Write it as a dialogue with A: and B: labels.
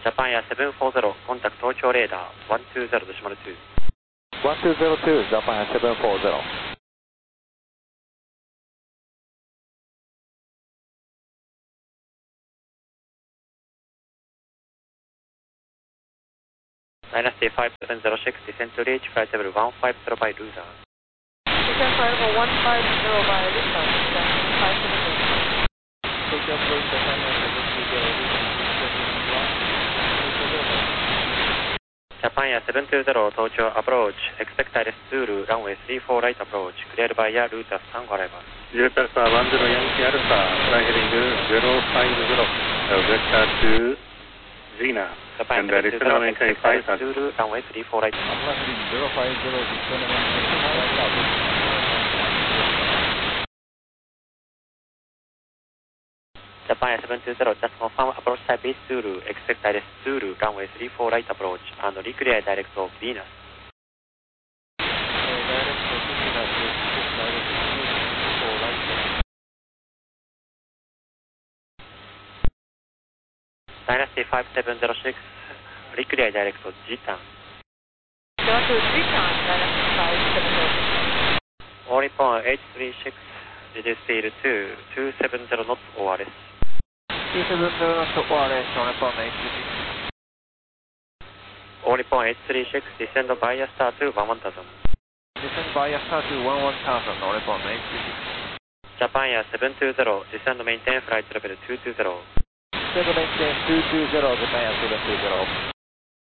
A: Japan Air 740, contact Tokyo radar 120.2.
B: 1202, Japan Air 740.
A: Dynasty 5706, descend to reach flight level 150 by Luda.
C: Descend flight level 150 by Luda, descend 570.
B: Tokyo approach Japan Air 720,
A: Japan Air 720, Tokyo approach, expect ILS Zulu, runway 34 right approach, cleared by Air Luda San arrival.
D: Delta 10 Yankee Alpha, fly heading 050, vector to Zena.
A: Japan
D: And
A: Air 720, expect ILS Zulu, runway 34 right.
B: Atlassian 050, descend and maintain right up.
A: Japan Air 720, just confirm approach type is Zulu, expect ILS Zulu, runway 34 right approach, and reclear direct of Venus. Dynasty 5706, reclear direct of Jitan.
C: Going to Jitan, Dynasty 5706.
A: Only point 836, reduce speed to 270 knots ORS.
B: 270 knots ORS, only from 836.
A: Only point 836, descend via star to 11000.
B: Descend via star to 11000, only from 836.
A: Japan Air 720, descend maintain flight level 220.
B: Descend maintain 220, Japan Air 720.